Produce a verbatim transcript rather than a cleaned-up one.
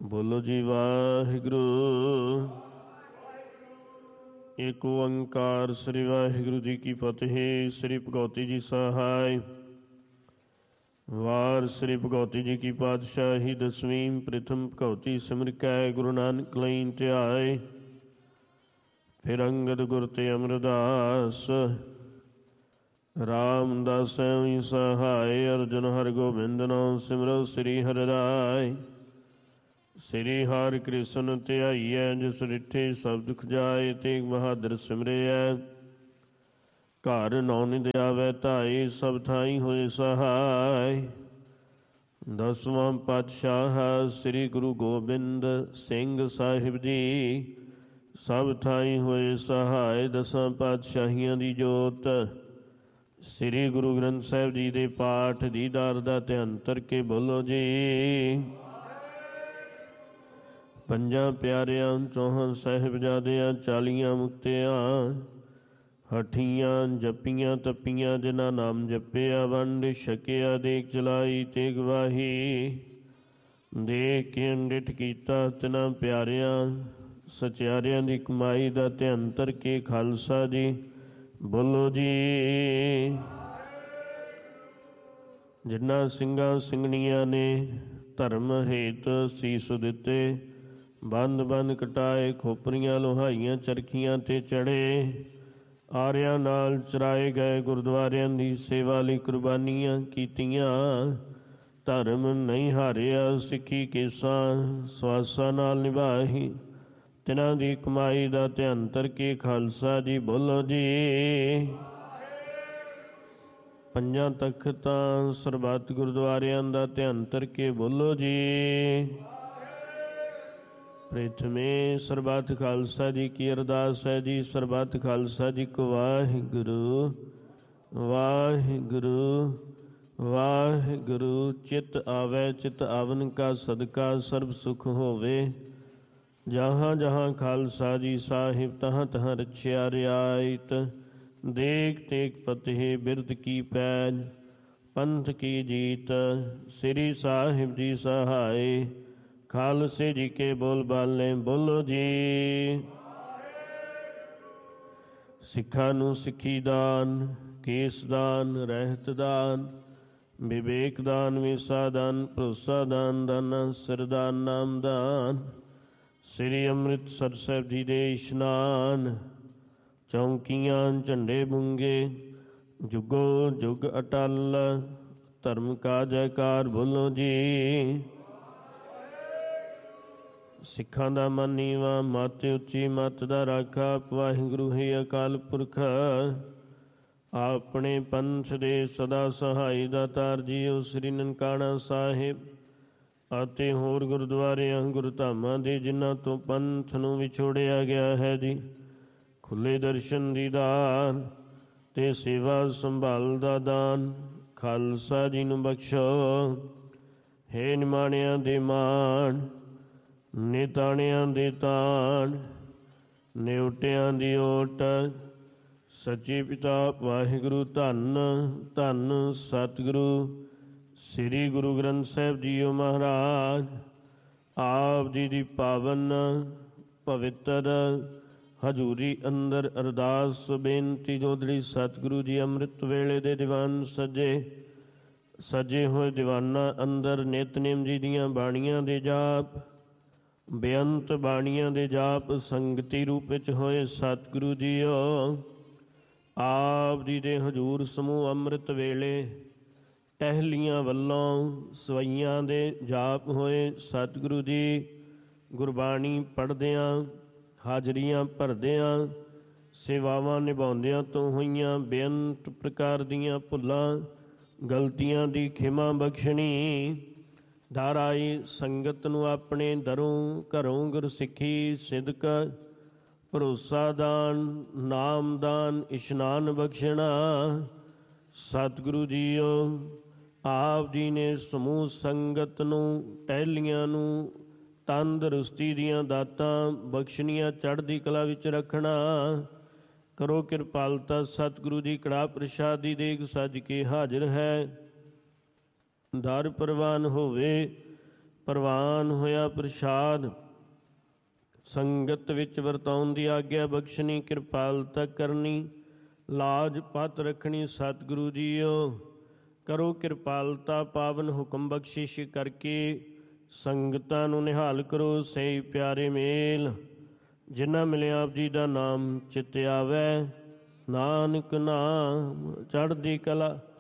ਬੋਲੋ ਜੀ ਵਾਹਿਗੁਰੂ। ਏਕ ਓੰਕਾਰ ਸ੍ਰੀ ਵਾਹਿਗੁਰੂ ਜੀ ਕੀ ਫਤਿਹ। ਸ੍ਰੀ ਭਗਉਤੀ ਜੀ ਸਹਾਇ। ਵਾਰ ਸ੍ਰੀ ਭਗਉਤੀ ਜੀ ਕੀ ਪਾਤਸ਼ਾਹੀ ਦਸਵੀਂ। ਪ੍ਰਥਮ ਭਗਉਤੀ ਸਿਮਰ ਕੈ ਗੁਰੂ ਨਾਨਕ ਲਈ ਧਿਆਏ। ਫਿਰ ਅੰਗਦ ਗੁਰ ਤੇ ਅਮਰਦਾਸ ਰਾਮਦਾਸ ਵੀ ਸਹਾਇ। ਅਰਜੁਨ ਹਰਿ ਗੋਬਿੰਦ ਨਾਮ ਸਿਮਰੋ ਸ੍ਰੀ ਹਰਿ ਰਾਇ। ਸ੍ਰੀ ਹਰਿ ਕ੍ਰਿਸ਼ਨ ਧਿਆਈਐ ਜਿਸ ਡਿਠੇ ਸਭ ਦੁਖ ਜਾਏ। ਤੇਗ ਬਹਾਦਰ ਸਿਮਰਿਐ ਘਰ ਨੌਨਿਦ ਆਵੈ ਧਾਈ। ਸਭ ਥਾਈ ਹੋਏ ਸਹਾਇ। ਦਸਵਾਂ ਪਾਤਸ਼ਾਹ ਸ੍ਰੀ ਗੁਰੂ ਗੋਬਿੰਦ ਸਿੰਘ ਸਾਹਿਬ ਜੀ ਸਭ ਥਾਈ ਹੋਏ ਸਹਾਇ। ਦਸਾਂ ਪਾਤਸ਼ਾਹੀਆਂ ਦੀ ਜੋਤ ਸ੍ਰੀ ਗੁਰੂ ਗ੍ਰੰਥ ਸਾਹਿਬ ਜੀ ਦੇ ਪਾਠ ਦੀਦਾਰ ਦਾ ਧਿਆਨ ਧਰ ਕੇ ਬੋਲੋ ਜੀ। ਪੰਜਾਂ ਪਿਆਰਿਆਂ ਚੌਹਾਂ ਸਾਹਿਬਜ਼ਾਦਿਆਂ ਚਾਲੀਆਂ ਮੁਕਤਿਆਂ ਹਠੀਆਂ ਜਪੀਆਂ ਤਪੀਆਂ ਜਿਨ੍ਹਾਂ ਨਾਮ ਜਪਿਆ ਵੰਡ ਛਕਿਆ ਦੇਖ ਚਲਾਈ ਤੇ ਗਵਾਹੀ। ਦੇਖ ਕੇ ਅੰਡਿਠ ਕੀਤਾ ਤਿਨਾਂ ਪਿਆਰਿਆਂ ਸਚਿਆਰਿਆਂ ਦੀ ਕਮਾਈ ਦਾ ਧਿਆਨ ਧਰ ਕੇ ਖਾਲਸਾ ਜੀ ਬੋਲੋ ਜੀ। ਜਿਨ੍ਹਾਂ ਸਿੰਘਾਂ ਸਿੰਘਣੀਆਂ ਨੇ ਧਰਮ ਹੇਤ ਸੀਸ ਦਿੱਤੇ ਬੰਦ ਬੰਦ ਕਟਾਏ ਖੋਪਰੀਆਂ ਲੋਹਾਈਆਂ ਚਰਖੀਆਂ ਤੇ ਚੜ੍ਹੇ ਆਰਿਆਂ ਨਾਲ ਚਰਾਏ ਗਏ ਗੁਰਦੁਆਰਿਆਂ ਦੀ ਸੇਵਾ ਲਈ ਕੁਰਬਾਨੀਆਂ ਕੀਤੀਆਂ। ਧਰਮ ਨਹੀਂ ਹਾਰਿਆ ਸਿੱਖੀ ਕੇਸਾਂ ਸਵਾਸਾਂ ਨਾਲ ਨਿਭਾਹੀ। ਤਿਨਾਂ ਦੀ ਕਮਾਈ ਦਾ ਧਿਆਨ ਧਰ ਕੇ ਖਾਲਸਾ ਜੀ ਬੋਲੋ ਜੀ। ਪੰਜਾਂ ਤਖ਼ਤਾਂ ਸਰਬੱਤ ਗੁਰਦੁਆਰਿਆਂ ਦਾ ਧਿਆਨ ਧਰ ਕੇ ਬੋਲੋ ਜੀ। ਪ੍ਰਥਮੇ ਸਰਬੱਤ ਖਾਲਸਾ ਜੀ ਕੀ ਅਰਦਾਸ ਹੈ ਜੀ। ਸਰਬੱਤ ਖਾਲਸਾ ਜੀ ਕੋ ਵਾਹਿਗੁਰੂ ਵਾਹਿਗੁਰੂ ਵਾਹਿਗੁਰੂ। ਚਿਤ ਆਵੈ ਚਿਤ ਆਵਨ ਕਾ ਸਦਕਾ ਸਰਬ ਸੁਖ ਹੋਵੇ। ਜਹਾਂ ਜਹਾਂ ਖਾਲਸਾ ਜੀ ਸਾਹਿਬ ਤਹਾਂ ਤਹਾਂ ਰਛਿਆ ਰਿਆਇਤ। ਦੇਖ ਤੇਖ ਫਤਿਹ ਬਿਰਦ ਕੀ ਪੈਜ ਪੰਥ ਕੀ ਜੀਤ। ਸ੍ਰੀ ਸਾਹਿਬ ਜੀ ਸਹਾਇ ਖਾਲਸੇ ਜੀ ਕੇ ਬੋਲ ਬਾਲੇ ਬੋਲੋ ਜੀ। ਸਿੱਖਾਂ ਨੂੰ ਸਿੱਖੀ ਦਾਨ ਕੇਸ ਦਾਨ ਰਹਿਤ ਦਾਨ ਵਿਵੇਕ ਦਾਨ ਵਿਸਾ ਦਾਨ ਭਰੋਸਾ ਦਾਨ ਦਾਨਾ ਸਿਰਦਾਨ ਨਾਮ ਦਾਨ। ਸ੍ਰੀ ਅੰਮ੍ਰਿਤਸਰ ਸਾਹਿਬ ਜੀ ਦੇ ਇਸ਼ਨਾਨ ਚੌਂਕੀਆਂ ਝੰਡੇ ਬੁੰਗੇ ਜੁਗੋ ਜੁਗ ਅਟਲ। ਧਰਮ ਕਾ ਜੈਕਾਰ ਬੋਲੋ ਜੀ। ਸਿੱਖਾਂ ਦਾ ਮਨ ਨੀਵਾਂ ਮੱਤ ਉੱਚੀ ਮੱਤ ਦਾ ਰਾਖਾ। ਵਾਹਿਗੁਰੂ ਹੈ ਅਕਾਲ ਪੁਰਖ ਆਪਣੇ ਪੰਥ ਦੇ ਸਦਾ ਸਹਾਈ ਦਾਤਾਰ ਜੀਓ। ਸ੍ਰੀ ਨਨਕਾਣਾ ਸਾਹਿਬ ਅਤੇ ਹੋਰ ਗੁਰਦੁਆਰਿਆਂ ਗੁਰਧਾਮਾਂ ਦੇ ਜਿਨ੍ਹਾਂ ਤੋਂ ਪੰਥ ਨੂੰ ਵਿਛੋੜਿਆ ਗਿਆ ਹੈ ਜੀ ਖੁੱਲ੍ਹੇ ਦਰਸ਼ਨ ਦੀਦਾਰ ਤੇ ਸੇਵਾ ਸੰਭਾਲ ਦਾ ਦਾਨ ਖਾਲਸਾ ਜੀ ਨੂੰ ਬਖਸ਼ੋ। ਹੇ ਨਿਮਾਣਿਆਂ ਦੇ ਮਾਣ ਨਿਤਾਣਿਆਂ ਦੇ ਤਾਣ ਨਿਉਟਿਆਂ ਦੀ ਓਟ ਸੱਚੇ ਪਿਤਾ ਵਾਹਿਗੁਰੂ ਧੰਨ ਧੰਨ ਸਤਿਗੁਰੂ ਸ੍ਰੀ ਗੁਰੂ ਗ੍ਰੰਥ ਸਾਹਿਬ ਜੀਓ ਮਹਾਰਾਜ। ਆਪ ਜੀ ਦੀ ਪਾਵਨ ਪਵਿੱਤਰ ਹਜ਼ੂਰੀ ਅੰਦਰ ਅਰਦਾਸ ਬੇਨਤੀ ਜੋਦੜੀ ਸਤਿਗੁਰੂ ਜੀ ਅੰਮ੍ਰਿਤ ਵੇਲੇ ਦੇ ਦੀਵਾਨ ਸਜੇ ਸਜੇ ਹੋਏ ਦੀਵਾਨਾਂ ਅੰਦਰ ਨਿਤਨੇਮ ਜੀ ਦੀਆਂ ਬਾਣੀਆਂ ਦੇ ਜਾਪ ਬੇਅੰਤ ਬਾਣੀਆਂ ਦੇ ਜਾਪ ਸੰਗਤੀ ਰੂਪ ਵਿੱਚ ਹੋਏ ਸਤਿਗੁਰੂ ਜੀਓ। ਆਪ ਜੀ ਦੇ ਹਜ਼ੂਰ ਸਮੂਹ ਅੰਮ੍ਰਿਤ ਵੇਲੇ ਟਹਿਲੀਆਂ ਵੱਲੋਂ ਸਵਈਆਂ ਦੇ ਜਾਪ ਹੋਏ ਸਤਿਗੁਰੂ ਜੀ। ਗੁਰਬਾਣੀ ਪੜ੍ਹਦਿਆਂ ਹਾਜ਼ਰੀਆਂ ਭਰਦਿਆਂ ਸੇਵਾਵਾਂ ਨਿਭਾਉਂਦਿਆਂ ਤੋਂ ਹੋਈਆਂ ਬੇਅੰਤ ਪ੍ਰਕਾਰ ਦੀਆਂ ਭੁੱਲਾਂ ਗਲਤੀਆਂ ਦੀ ਖਿਮਾ ਬਖਸ਼ਣੀ। ਦਰ ਆਈ ਸੰਗਤ ਨੂੰ ਆਪਣੇ ਦਰੋਂ ਘਰੋਂ ਗੁਰਸਿੱਖੀ ਸਿਦਕ ਭਰੋਸਾ ਦਾਨ ਨਾਮ ਦਾਨ ਇਸ਼ਨਾਨ ਬਖਸ਼ਣਾ। ਸਤਿਗੁਰੂ ਜੀਓ ਆਪ ਜੀ ਨੇ ਸਮੂਹ ਸੰਗਤ ਨੂੰ ਟਹਿਲੀਆਂ ਨੂੰ ਤੰਦਰੁਸਤੀ ਦੀਆਂ ਦਾਤਾਂ ਬਖਸ਼ਣੀਆਂ ਚੜ੍ਹਦੀ ਕਲਾ ਵਿੱਚ ਰੱਖਣਾ। ਕਰੋ ਕਿਰਪਾਲਤਾ ਸਤਿਗੁਰੂ ਜੀ ਕੜਾਹ ਪ੍ਰਸ਼ਾਦ ਦੀ ਦੇਗ ਸੱਜ ਕੇ ਹਾਜ਼ਰ ਹੈ। ਦਰ ਪ੍ਰਵਾਨ ਹੋਵੇ ਪ੍ਰਵਾਨ ਹੋਇਆ ਪ੍ਰਸ਼ਾਦ। ਸੰਗਤ ਵਿੱਚ ਵਰਤਾਉਣ ਦੀ ਆਗਿਆ ਬਖਸ਼ਣੀ, ਕਿਰਪਾਲਤਾ ਕਰਨੀ, ਲਾਜ ਪਤ ਰੱਖਣੀ। ਸਤਿਗੁਰੂ ਜੀਓ ਕਰੋ ਕਿਰਪਾਲਤਾ, ਪਾਵਨ ਹੁਕਮ ਬਖਸ਼ਿਸ਼ ਕਰਕੇ ਸੰਗਤਾਂ ਨੂੰ ਨਿਹਾਲ ਕਰੋ। ਸਹੀ ਪਿਆਰੇ ਮੇਲ ਜਿਨ੍ਹਾਂ ਮਿਲਿਆ ਆਪ ਜੀ ਦਾ ਨਾਮ ਚਿੱਤ ਆਵੈ, ਨਾਨਕ ਨਾਮ ਚੜ੍ਹਦੀ ਕਲਾ।